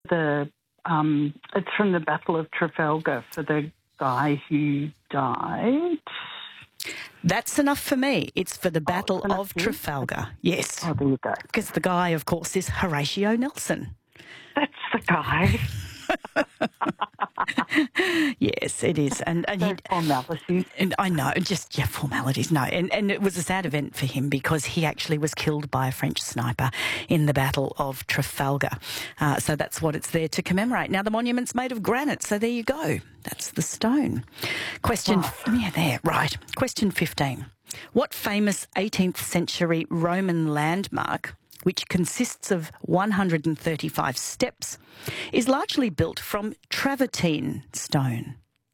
it's from the Battle of Trafalgar for the guy who died. That's enough for me. It's for the Battle of Trafalgar. Yes. Oh, there you go. Because the guy, of course, is Horatio Nelson. That's the guy. Yes, it is. And formalities. And I know, formalities, no. And it was a sad event for him because he actually was killed by a French sniper in the Battle of Trafalgar. So that's what it's there to commemorate. Now, the monument's made of granite, so there you go. That's the stone. Question 15. What famous 18th century Roman landmark, which consists of 135 steps, is largely built from travertine stone?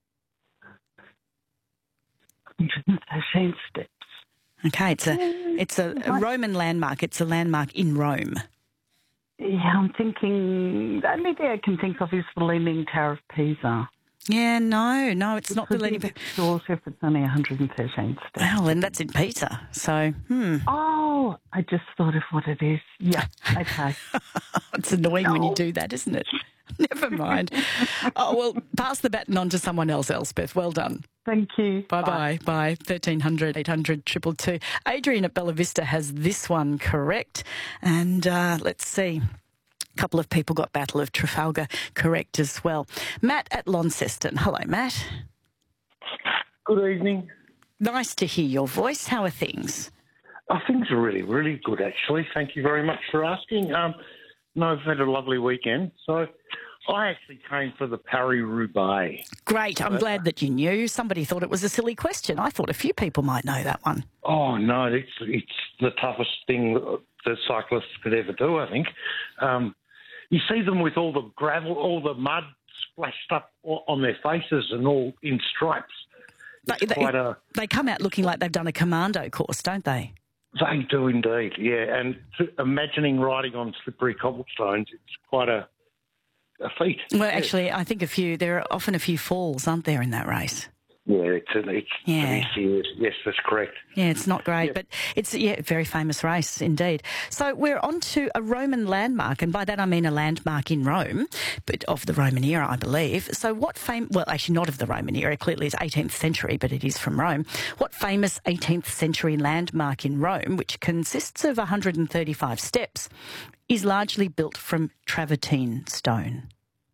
113 steps. Okay, it's a Roman landmark. It's a landmark in Rome. Yeah, I'm thinking, the only thing I can think of is the Leaning Tower of Pisa. Yeah, no, it's not the Leaning Tower. Sure, if it's only 113 steps. Well, and that's in Pisa, so, Oh, I just thought of what it is. Yeah, okay. It's annoying when you do that, isn't it? Never mind. Oh, well, pass the baton on to someone else, Elspeth. Well done. Thank you. Bye. 1300 800 222. Adrian at Bella Vista has this one correct. And let's see. A couple of people got Battle of Trafalgar correct as well. Matt at Launceston. Hello, Matt. Good evening. Nice to hear your voice. How are things? Things are really, really good, actually. Thank you very much for asking. I've had a lovely weekend. So I actually came for the Paris-Roubaix. Great. I'm glad that you knew. Somebody thought it was a silly question. I thought a few people might know that one. Oh, no, it's the toughest thing that cyclists could ever do, I think. You see them with all the gravel, all the mud splashed up on their faces and all in stripes. They come out looking like they've done a commando course, don't they? They do indeed, yeah. And imagining riding on slippery cobblestones, it's quite a feat. Well, actually, I think there are often a few falls, aren't there, in that race? Yeah, it's serious. Yes, that's correct. Yeah, it's not great, but it's a very famous race indeed. So we're on to a Roman landmark, and by that I mean a landmark in Rome, but of the Roman era, I believe. So well, actually not of the Roman era, clearly it's 18th century, but it is from Rome. What famous 18th century landmark in Rome, which consists of 135 steps, is largely built from travertine stone?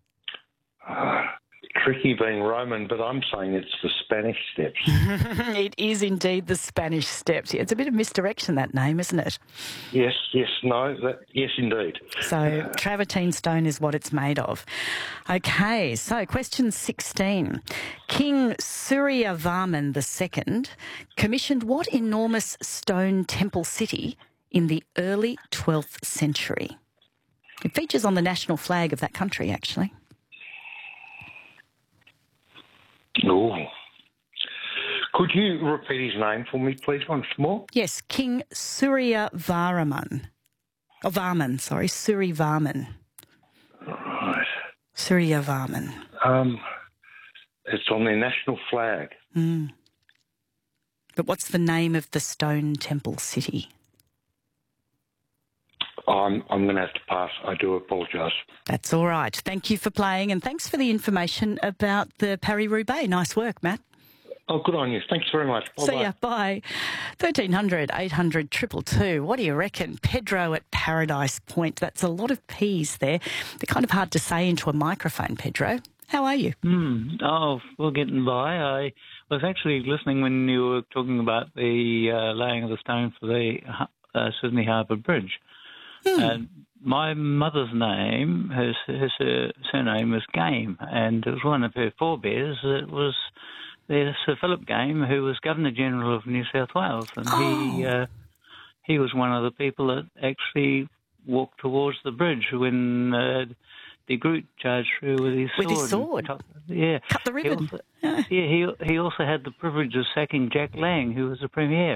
Tricky being Roman, but I'm saying it's the Spanish Steps. It is indeed the Spanish Steps. It's a bit of misdirection, that name, isn't it? Yes, indeed. So travertine stone is what it's made of. Okay, so question 16. King Suryavarman II commissioned what enormous stone temple city in the early 12th century? It features on the national flag of that country, actually. Oh. Could you repeat his name for me, please, once more? Yes, King Suryavarman. Suryavarman. Right. Suryavarman. It's on their national flag. But what's the name of the stone temple city? I'm going to have to pass. I do apologise. That's all right. Thank you for playing, and thanks for the information about the Paris-Roubaix. Nice work, Matt. Oh, good on you. Thanks very much. Bye-bye. See ya. Bye. 1300 800 222. What do you reckon? Pedro at Paradise Point. That's a lot of P's there. They're kind of hard to say into a microphone, Pedro. How are you? Oh, we're getting by. I was actually listening when you were talking about the laying of the stone for the Sydney Harbour Bridge. And my mother's name, her surname was Game, and it was one of her forebears. It was Sir Philip Game, who was Governor-General of New South Wales, and he was one of the people that actually walked towards the bridge when de Groot charged through with his sword. With his sword? Cut the ribbon. He also had the privilege of sacking Jack Lang, who was the Premier.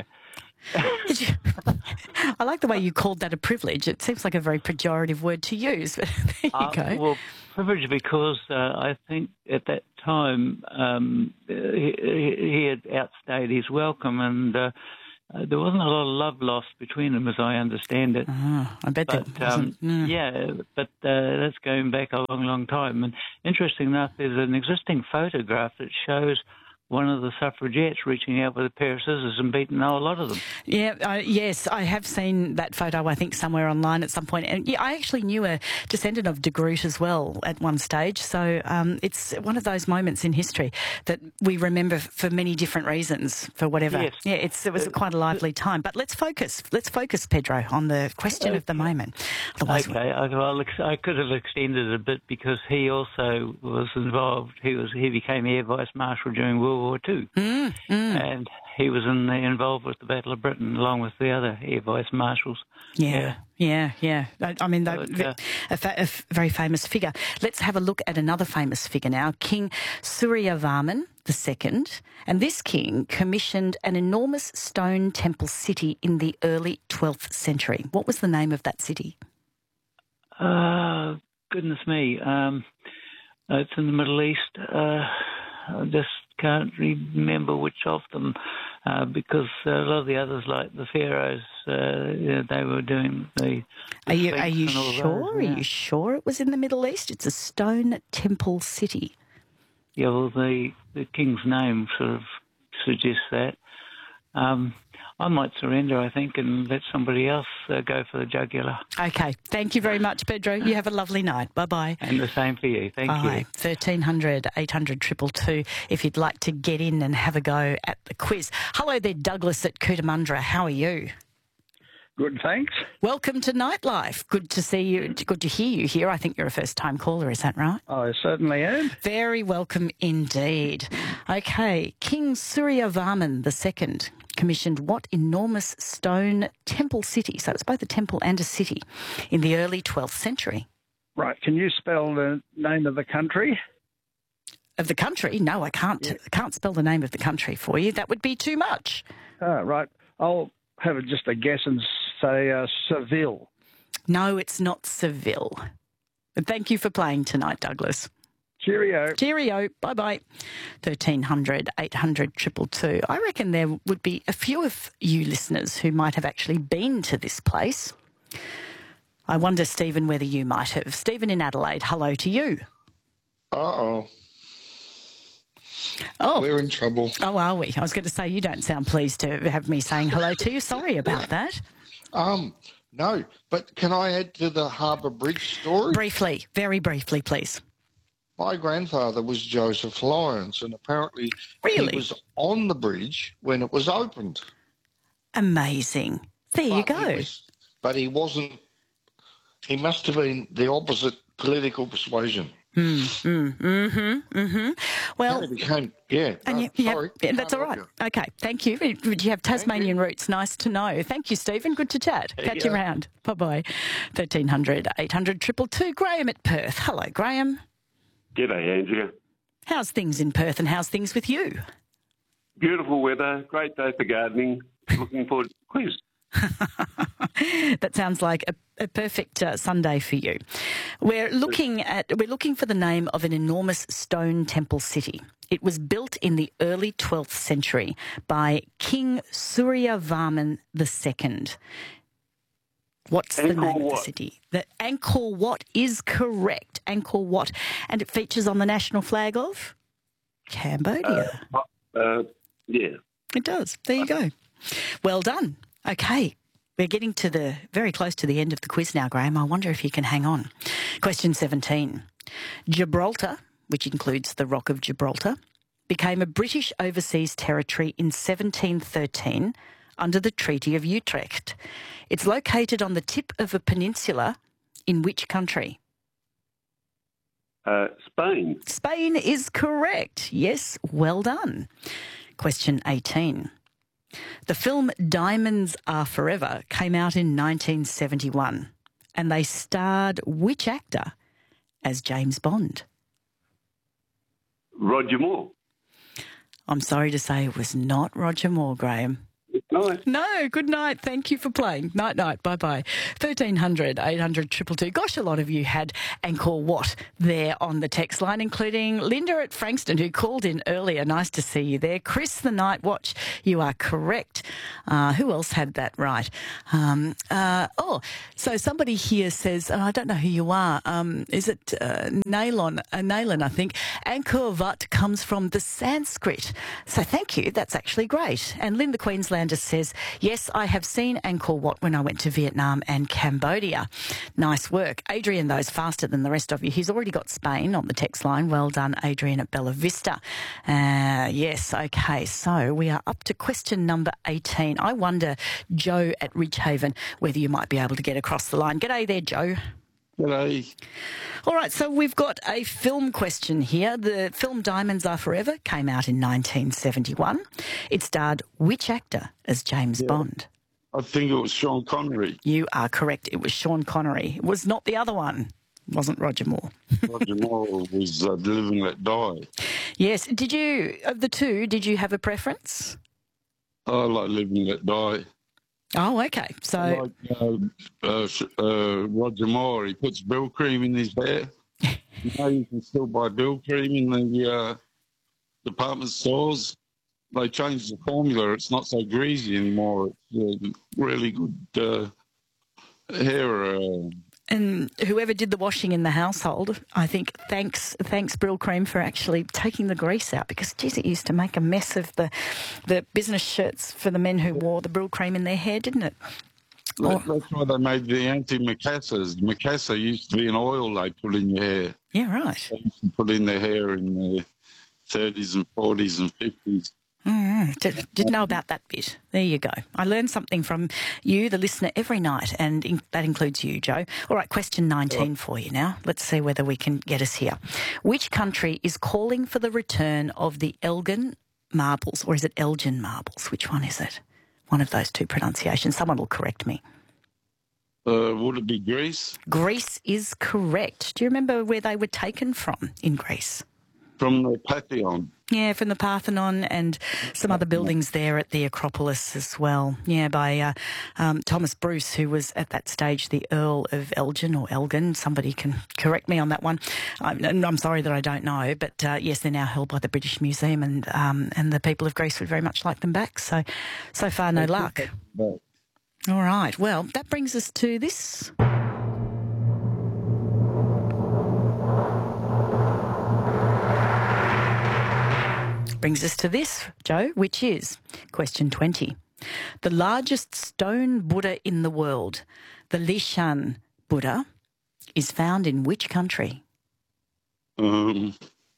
I like the way you called that a privilege. It seems like a very pejorative word to use, but there you go. Well, privilege because I think at that time he had outstayed his welcome, and there wasn't a lot of love lost between them, as I understand it. I bet But there wasn't. that's going back a long, long time. And interesting enough, there's an existing photograph that shows one of the suffragettes reaching out with a pair of scissors and beating a whole lot of them. Yeah, yes, I have seen that photo, I think, somewhere online at some point. And yeah, I actually knew a descendant of de Groot as well at one stage. So it's one of those moments in history that we remember for many different reasons, for whatever. Yes. Yeah, it was quite a lively time. But let's focus, Pedro, on the question of the moment. Otherwise, I could have extended a bit because he also was involved. He became Air Vice Marshal during World War II, and he was involved with the Battle of Britain along with the other Air Vice Marshals. Yeah. I mean, a very famous figure. Let's have a look at another famous figure now, King Suryavarman II. And this king commissioned an enormous stone temple city in the early 12th century. What was the name of that city? Goodness me. It's in the Middle East. I just can't remember which of them because a lot of the others, like the pharaohs, they were doing the Are you sure? Are you sure it was in the Middle East? It's a stone temple city. Yeah, well, the king's name sort of suggests that. I might surrender, I think, and let somebody else go for the jugular. Okay. Thank you very much, Pedro. You have a lovely night. Bye-bye. And the same for you. Thank you. 1300 800 222 if you'd like to get in and have a go at the quiz. Hello there, Douglas at Cootamundra. How are you? Good, thanks. Welcome to Nightlife. Good to see you. Good to hear you here. I think you're a first-time caller, is that right? I certainly am. Very welcome indeed. Okay, King Suryavarman II commissioned what enormous stone temple city? So it's both a temple and a city in the early 12th century. Right, can you spell the name of the country? Of the country? No, I can't. Yeah. I can't spell the name of the country for you. That would be too much. Right, I'll have just a guess and say Seville. No, it's not Seville. But thank you for playing tonight, Douglas. Cheerio. Cheerio. Bye-bye. 1300 800 222. I reckon there would be a few of you listeners who might have actually been to this place. I wonder, Stephen, whether you might have. Stephen in Adelaide, hello to you. Uh-oh. Oh. We're in trouble. Oh, are we? I was going to say, you don't sound pleased to have me saying hello to you. Sorry about that. No, but can I add to the Harbour Bridge story? Briefly, very briefly, please. My grandfather was Joseph Lyons, and apparently Really? he was on the bridge when it was opened. Amazing. There you go. But he wasn't. He must have been the opposite political persuasion. Well, He became, sorry. That's all right. Okay, thank you. Would you have Tasmanian roots? Nice to know. Thank you, Stephen. Good to chat. Catch you around. Bye-bye. 1300 800 222. Graham at Perth. Hello, Graham. G'day, Andrea. How's things in Perth and how's things with you? Beautiful weather, great day for gardening. Looking forward to the quiz. That sounds like a perfect Sunday for you. We're looking for the name of an enormous stone temple city. It was built in the early 12th century by King Suryavarman II. What's the name of the city? The Angkor Wat is correct. Angkor Wat. And it features on the national flag of Cambodia. Yeah. It does. There you go. Well done. Okay. We're getting very close to the end of the quiz now, Graham. I wonder if you can hang on. Question 17. Gibraltar, which includes the Rock of Gibraltar, became a British overseas territory in 1713 under the Treaty of Utrecht. It's located on the tip of a peninsula in which country? Spain. Spain is correct. Yes, well done. Question 18. The film Diamonds Are Forever came out in 1971 and they starred which actor as James Bond? Roger Moore. I'm sorry to say it was not Roger Moore, Graham. Night. No, good night. Thank you for playing. Night, night. Bye-bye. 1300 800 222. Gosh, a lot of you had Angkor Wat there on the text line, including Linda at Frankston, who called in earlier. Nice to see you there. Chris, the Night Watch, you are correct. Who else had that right? So somebody here says, I don't know who you are. Is it Naylan, I think. Angkor Wat comes from the Sanskrit. So thank you. That's actually great. And Linda Queenslander says, yes, I have seen Angkor Wat when I went to Vietnam and Cambodia. Nice work. Adrian, though, is faster than the rest of you. He's already got Spain on the text line. Well done, Adrian at Bella Vista. Yes, okay. So we are up to question number 18. I wonder, Joe at Ridgehaven, whether you might be able to get across the line. G'day there, Joe. G'day. All right, so we've got a film question here. The film Diamonds Are Forever came out in 1971. It starred which actor as James Bond? I think it was Sean Connery. You are correct. It was Sean Connery. It was not the other one. It wasn't Roger Moore. Roger Moore was Live and Let Die. Yes. Did you, of the two, did you have a preference? I like Live and Let Die. Oh, okay. So, Roger Moore, he puts Bill cream in his hair. You can still buy Bill cream in the department stores. They changed the formula. It's not so greasy anymore. It's really good hair. And whoever did the washing in the household, I think, thanks Brill Cream for actually taking the grease out, because, geez, it used to make a mess of the business shirts for the men who wore the Brill Cream in their hair, didn't it? That's why they made the anti-macassars. Macassar used to be an oil they put in your hair. Yeah, right. They used to put in their hair in the 30s and 40s and 50s. Didn't know about that bit. There you go. I learn something from you, the listener, every night, and that includes you, Joe. All right, question 19 for you now. Let's see whether we can get us here. Which country is calling for the return of the Elgin marbles, or is it Elgin marbles? Which one is it? One of those two pronunciations. Someone will correct me. Would it be Greece? Greece is correct. Do you remember where they were taken from in Greece? From the Pantheon. Yeah, from the Parthenon and some other buildings there at the Acropolis as well. Yeah, by Thomas Bruce, who was at that stage the Earl of Elgin or Elgin. Somebody can correct me on that one. I'm sorry that I don't know, but yes, they're now held by the British Museum, and the people of Greece would very much like them back. So far, no luck. All right, well, that brings us to this. Brings us to this, Joe, which is question 20. The largest stone Buddha in the world, the Lishan Buddha, is found in which country? Would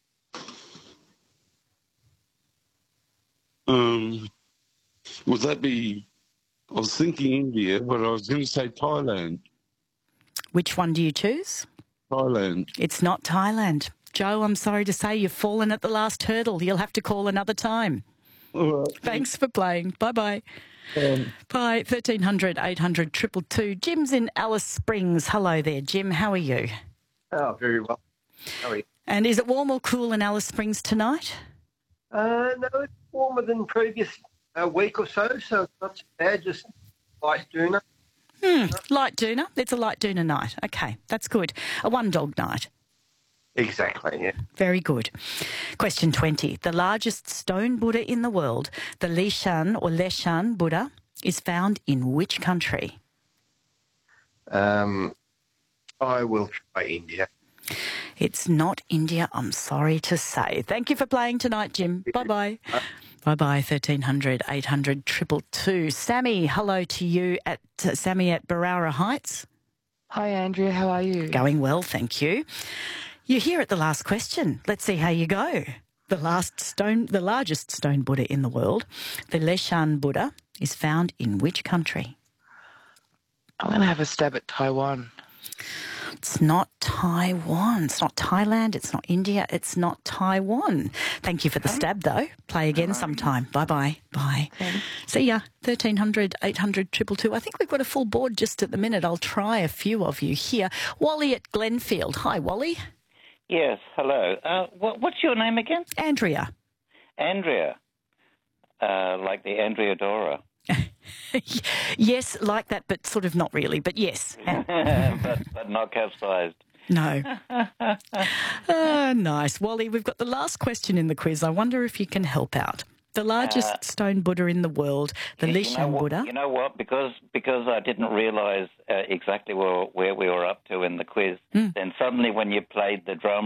that be... I was thinking India, but I was going to say Thailand. Which one do you choose? Thailand. It's not Thailand. Joe, I'm sorry to say you've fallen at the last hurdle. You'll have to call another time. All right. Thanks for playing. Bye-bye. Bye. 1300 800 222. Jim's in Alice Springs. Hello there, Jim. How are you? Oh, very well. How are you? And is it warm or cool in Alice Springs tonight? No, it's warmer than previous week or so, so it's not too bad, just light doona. Light doona. It's a light doona night. Okay, that's good. A one-dog night. Exactly, yeah. Very good. Question 20. The largest stone Buddha in the world, the Leshan Buddha, is found in which country? I will try India. It's not India, I'm sorry to say. Thank you for playing tonight, Jim. Bye-bye. Bye-bye, 1300 800 222. Sammy, hello to you at Sammy at Barara Heights. Hi, Andrea. How are you? Going well, thank you. You're here at the last question. Let's see how you go. The largest stone Buddha in the world, the Leshan Buddha, is found in which country? I'm going to have a stab at Taiwan. It's not Taiwan. It's not Thailand. It's not India. It's not Taiwan. Thank you for the stab, though. Play again sometime. Bye-bye. Bye. Okay. See ya. 1300 800 222. I think we've got a full board just at the minute. I'll try a few of you here. Wally at Glenfield. Hi, Wally. Yes, hello. What's your name again? Andrea. Andrea. Like the Andrea Dora. Yes, like that, but sort of not really, but yes. but not capsized. No. Nice. Wally, we've got the last question in the quiz. I wonder if you can help out. The largest stone Buddha in the world, the Lishan Buddha. You know what? Because I didn't realise exactly where we were up to in the quiz, then suddenly when you played the drum